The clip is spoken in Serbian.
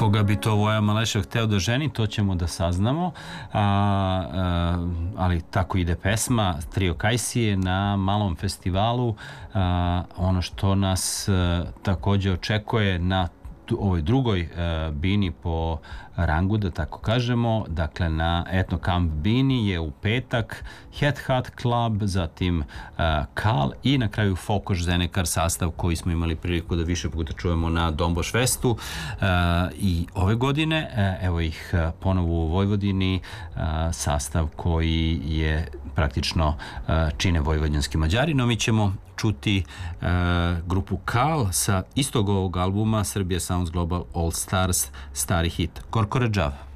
koga bi to Voja Malešev hteo da ženi, to ćemo da saznamo, ali tako ide pesma Trio Kajsije na malom festivalu. Ono što nas takođe očekuje na ovoj drugoj bini po rangu, da tako kažemo, dakle na Etno Kamp bini je u petak Het Hat Club, zatim Kal i na kraju Fokoš Zenekar, sastav koji smo imali priliku da više puta čujemo na Domboš Festu i ove godine, evo ih ponovo u Vojvodini, sastav koji je praktično čine vojvođanski Mađari, no mi ćemo čuti grupu Kal sa istog ovog albuma Serbia Sounds Global All Stars, stari hit Korkoredžava.